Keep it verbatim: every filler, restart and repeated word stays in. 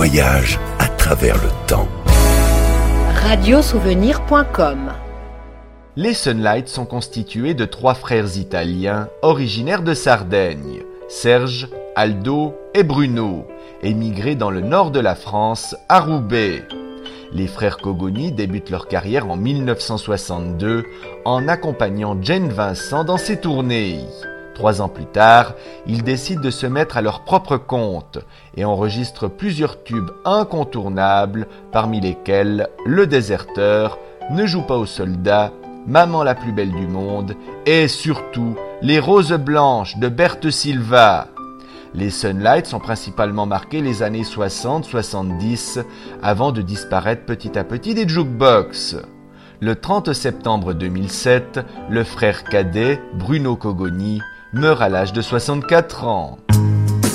voyage à travers le temps. radio souvenir point com. Les Sunlight sont constitués de trois frères italiens originaires de Sardaigne, Serge, Aldo et Bruno, émigrés dans le nord de la France, à Roubaix. Les frères Cogoni débutent leur carrière en mille neuf cent soixante-deux en accompagnant Jane Vincent dans ses tournées. Trois ans plus tard, ils décident de se mettre à leur propre compte et enregistrent plusieurs tubes incontournables, parmi lesquels Le Déserteur, Ne joue pas aux soldats, Maman la plus belle du monde et surtout Les Roses blanches de Berthe Silva. Les Sunlight sont principalement marqués les années soixante soixante-dix avant de disparaître petit à petit des jukebox. Le trente septembre deux mille sept, le frère cadet, Bruno Cogoni, meurt à l'âge de soixante-quatre ans.